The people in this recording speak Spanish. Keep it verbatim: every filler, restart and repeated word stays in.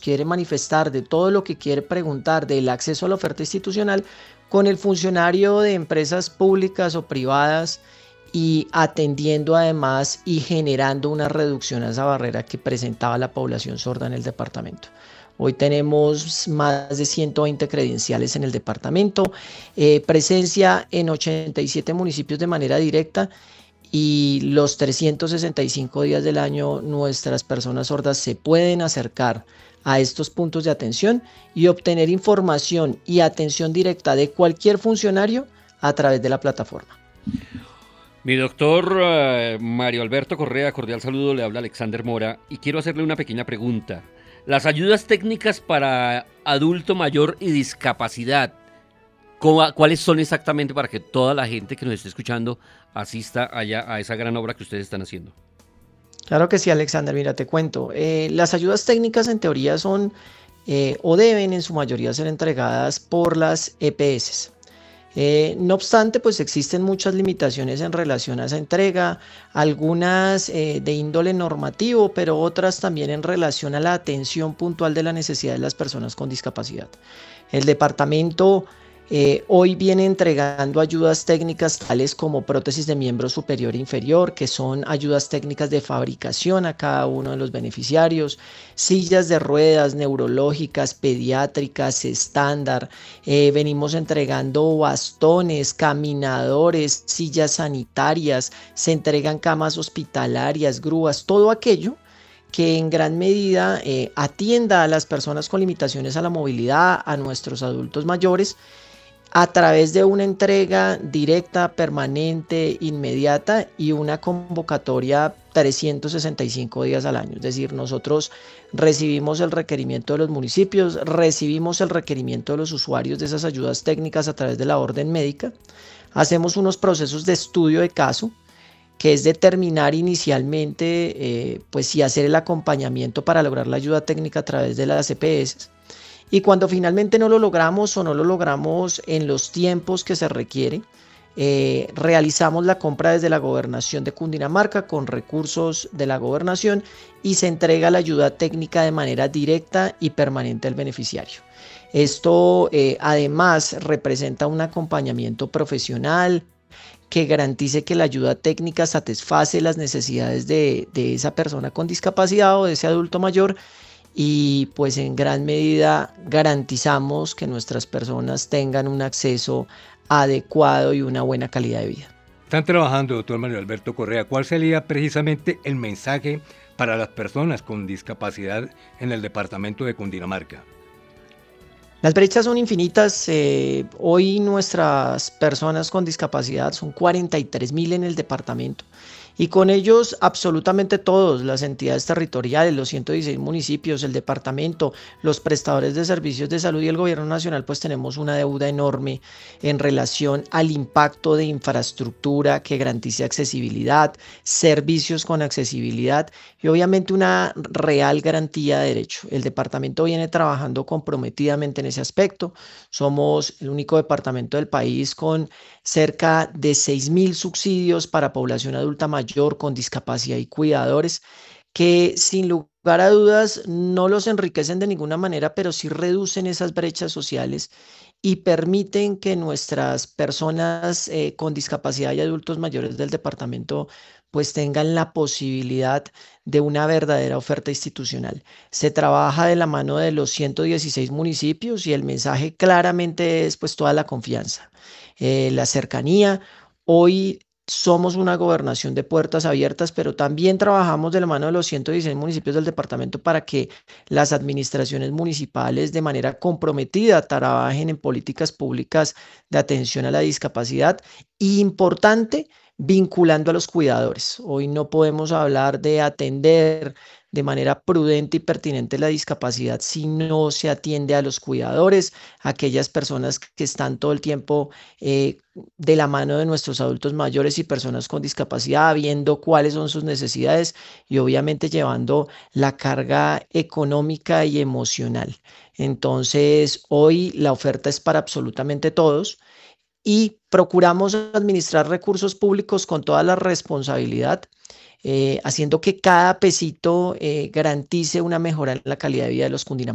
quiere manifestar, de todo lo que quiere preguntar, del acceso a la oferta institucional, con el funcionario de empresas públicas o privadas y atendiendo además y generando una reducción a esa barrera que presentaba la población sorda en el departamento. Hoy tenemos más de ciento veinte credenciales en el departamento, eh, presencia en ochenta y siete municipios de manera directa, y los trescientos sesenta y cinco días del año nuestras personas sordas se pueden acercar a estos puntos de atención y obtener información y atención directa de cualquier funcionario a través de la plataforma. Mi doctor uh, Mario Alberto Correa, cordial saludo, le habla Alexander Mora y quiero hacerle una pequeña pregunta. Las ayudas técnicas para adulto mayor y discapacidad, ¿cuáles son exactamente para que toda la gente que nos esté escuchando asista allá a esa gran obra que ustedes están haciendo? Claro que sí, Alexander, mira, te cuento. Eh, las ayudas técnicas en teoría son eh, o deben en su mayoría ser entregadas por las E P S. Eh, no obstante, pues existen muchas limitaciones en relación a esa entrega, algunas eh, de índole normativo, pero otras también en relación a la atención puntual de la necesidad de las personas con discapacidad. El departamento Eh, hoy viene entregando ayudas técnicas tales como prótesis de miembro superior e inferior, que son ayudas técnicas de fabricación a cada uno de los beneficiarios, sillas de ruedas neurológicas, pediátricas, estándar, eh, venimos entregando bastones, caminadores, sillas sanitarias, se entregan camas hospitalarias, grúas, todo aquello que en gran medida eh, atienda a las personas con limitaciones a la movilidad, a nuestros adultos mayores, a través de una entrega directa, permanente, inmediata y una convocatoria trescientos sesenta y cinco días al año. Es decir, nosotros recibimos el requerimiento de los municipios, recibimos el requerimiento de los usuarios de esas ayudas técnicas a través de la orden médica, hacemos unos procesos de estudio de caso, que es determinar inicialmente eh, pues, si hacer el acompañamiento para lograr la ayuda técnica a través de las E P S. Y cuando finalmente no lo logramos o no lo logramos en los tiempos que se requiere, eh, realizamos la compra desde la gobernación de Cundinamarca con recursos de la gobernación y se entrega la ayuda técnica de manera directa y permanente al beneficiario. Esto eh, además representa un acompañamiento profesional que garantice que la ayuda técnica satisface las necesidades de, de esa persona con discapacidad o de ese adulto mayor, y pues en gran medida garantizamos que nuestras personas tengan un acceso adecuado y una buena calidad de vida. Están trabajando, doctor Mario Alberto Correa. ¿Cuál sería precisamente el mensaje para las personas con discapacidad en el departamento de Cundinamarca? Las brechas son infinitas. Eh, hoy nuestras personas con discapacidad son cuarenta y tres mil en el departamento. Y con ellos absolutamente todos, las entidades territoriales, los ciento dieciséis municipios, el departamento, los prestadores de servicios de salud y el gobierno nacional, pues tenemos una deuda enorme en relación al impacto de infraestructura que garantice accesibilidad, servicios con accesibilidad y obviamente una real garantía de derecho. El departamento viene trabajando comprometidamente en ese aspecto. Somos el único departamento del país con cerca de seis mil subsidios para población adulta mayor con discapacidad y cuidadores, que sin lugar a dudas no los enriquecen de ninguna manera, pero sí reducen esas brechas sociales y permiten que nuestras personas eh, con discapacidad y adultos mayores del departamento pues tengan la posibilidad de una verdadera oferta institucional. Se trabaja de la mano de los ciento dieciséis municipios y el mensaje claramente es pues toda la confianza, eh, la cercanía. Hoy somos una gobernación de puertas abiertas, pero también trabajamos de la mano de los ciento dieciséis municipios del departamento para que las administraciones municipales de manera comprometida trabajen en políticas públicas de atención a la discapacidad. Y importante, vinculando a los cuidadores. Hoy no podemos hablar de atender de manera prudente y pertinente la discapacidad si no se atiende a los cuidadores, aquellas personas que están todo el tiempo eh, de la mano de nuestros adultos mayores y personas con discapacidad, viendo cuáles son sus necesidades y obviamente llevando la carga económica y emocional. Entonces, hoy la oferta es para absolutamente todos y procuramos administrar recursos públicos con toda la responsabilidad, eh, haciendo que cada pesito eh, garantice una mejora en la calidad de vida de los cundinamarqueses.